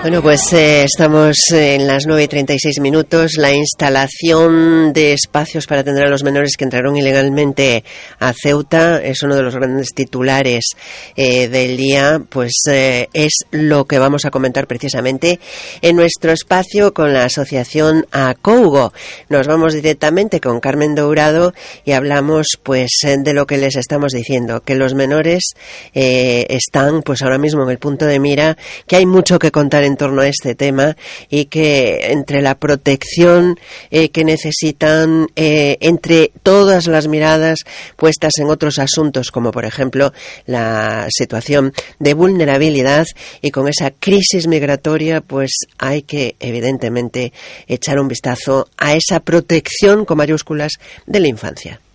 Bueno, pues estamos en las 9:36. La instalación de espacios para atender a los menores que entraron ilegalmente a Ceuta es uno de los grandes titulares del día. Pues es lo que vamos a comentar precisamente en nuestro espacio con la asociación ACOUGO. Nos vamos directamente con Carmen Dourado y hablamos pues de lo que les estamos diciendo, que los menores están pues ahora mismo en el punto de mira, que hay mucho que contar en torno a este tema y que entre la protección que necesitan, entre todas las miradas puestas en otros asuntos como por ejemplo la situación de vulnerabilidad y con esa crisis migratoria, pues hay que evidentemente echar un vistazo a esa protección con mayúsculas de la infancia.